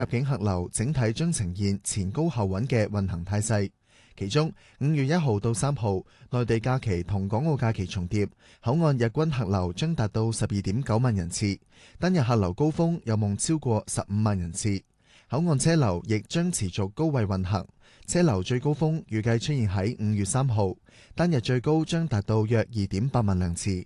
入境客流整體將呈現前高後穩嘅運行態勢。其中5月1號到3號，內地假期同港澳假期重疊，口岸日均客流將達到12.9萬人次，單日客流高峰有望超過15萬人次。口岸車流亦將持續高位運行，車流最高峰預計出現喺5月3號，單日最高將達到約2.8萬輛次。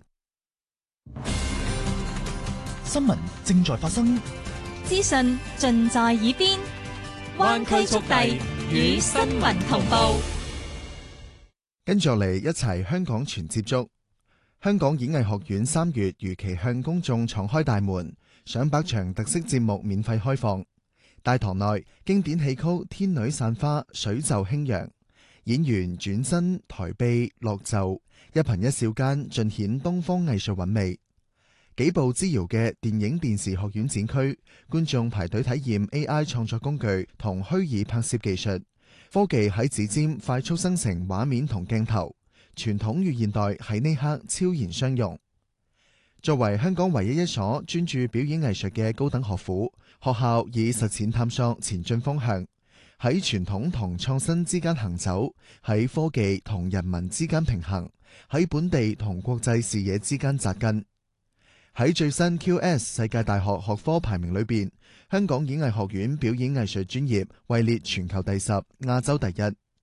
新聞正在發生， 資訊盡在耳邊，灣區速遞與新聞同步。 跟住落嚟一齊香港全接觸。香港演藝學院3月如期向公眾敞開大門，上百場特色節目免費開放。大堂內經典戲曲《天女散花》水袖輕揚，演員轉身抬臂落袖，一顰一笑間盡顯東方藝術韻味。幾部之遙嘅電影電視學院展區，觀眾排隊體驗 AI 創作工具同虛擬拍攝技術，科技喺指尖快速生成畫面同鏡頭，傳統與現代喺呢刻超然相融。作為香港唯一一所專注表演藝術嘅高等學府，學校以實踐探索前進方向，喺傳統同創新之間行走，喺科技同人民之間平衡，喺本地同國際視野之間扎根。喺最新 QS 世界大學學科排名裏邊，香港演藝學院表演藝術專業位列全球第10，亞洲第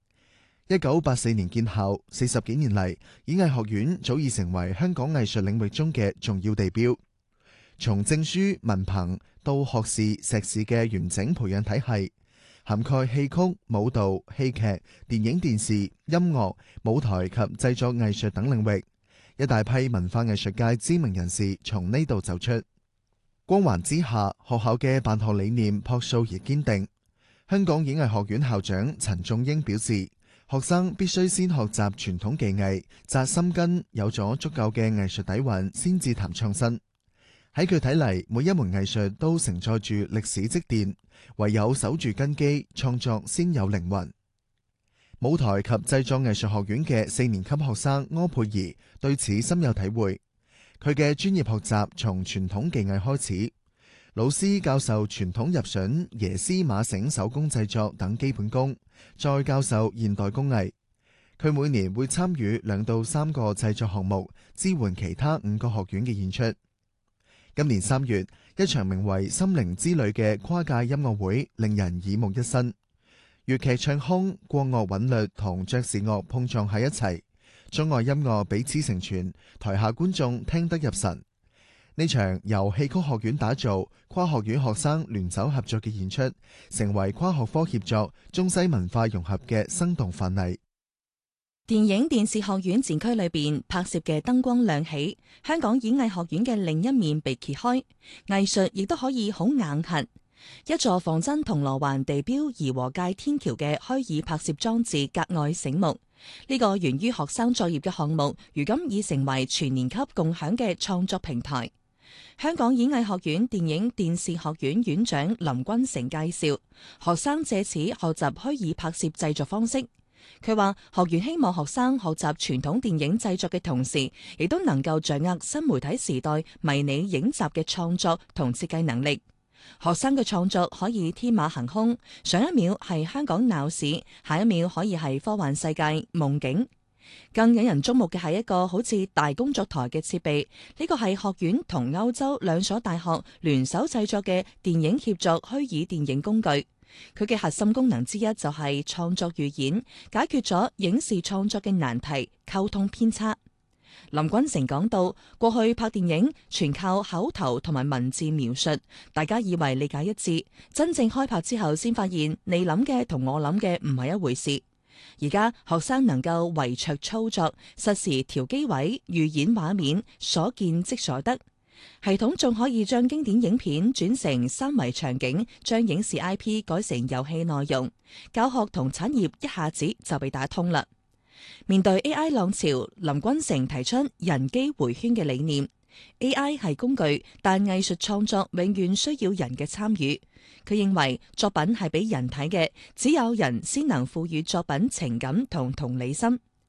1。1984年建校，40幾年嚟，演藝學院早已成為香港藝術領域中嘅重要地標。從證書、文憑到學士、碩士嘅完整培養體系，涵蓋戲曲、舞蹈、戲劇、電影電視、音樂、舞台及製作藝術等領域。一大批文化藝術界知名人士從呢度走出。光環之下，學校嘅辦學理念樸素而堅定。香港演藝學院校長陳仲英表示，學生必須先學習傳統技藝，扎深根，有咗足夠嘅藝術底蘊，先至談創新。喺佢睇嚟，每一門藝術都承載住歷史積澱，唯有守住根基，創作先有靈魂。舞台及製作藝術學院嘅4年級學生柯佩儀對此深有體會。佢嘅專業學習從傳統技藝開始，老師教授傳統入榫、椰絲馬繩手工製作等基本功，再教授現代工藝。佢每年會參與2到3個製作項目，支援其他5個學院嘅演出。今年3月，一場名為《心靈之旅》嘅跨界音樂會令人耳目一新。粵劇唱腔、國樂韻律同爵士樂碰撞喺一齊，中外音樂彼此成全，台下觀眾聽得入神。呢場由戲曲學院打造、跨學院學生聯手合作嘅演出，成為跨學科協作、中西文化融合嘅生動範例。 電影電視學院展區裏邊拍攝嘅燈光亮起，香港演藝學院嘅另一面被揭開，藝術亦都可以好硬核。一座仿真銅鑼灣地標怡和街天橋嘅虛擬拍攝裝置格外醒目。呢個源於學生作業嘅項目，如今已成為全年級共享嘅創作平台。香港演藝學院電影電視學院院長林君成介紹，學生借此學習虛擬拍攝製作方式。佢話學院希望學生學習傳統電影製作嘅同時，亦都能夠掌握新媒體時代迷你影集嘅創作同設計能力。學生嘅創作可以天馬行空，上一秒係香港鬧市，下一秒可以係科幻世界夢境。更引人矚目嘅係一個好似大工作台嘅設備，呢個係學院同歐洲2所大學聯手製作嘅電影協作虛擬電影工具。佢嘅核心功能之一就係創作預演，解決咗影視創作嘅難題——溝通偏差。林君成講到，過去拍電影全靠口頭同埋文字描述，大家以為理解一致，真正開拍之後先發現你諗嘅同我諗嘅唔係一回事。而家學生能夠圍桌操作，實時調機位、預演畫面，所見即所得。系統仲可以將經典影片轉成3維場景，將影視 IP 改成遊戲內容，教學同產業一下子就被打通啦。面對 AI 浪潮，林君成提出人機回圈嘅理念。AI 係工具，但藝術創作永遠需要人嘅參與。佢認為作品係俾人睇嘅，只有人先能賦予作品情感同同理心。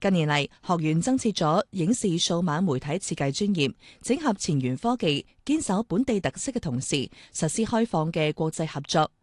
近年嚟，學院增設咗影視數碼媒體設計專業，整合前沿科技，堅守本地特色嘅同時，實施開放嘅國際合作。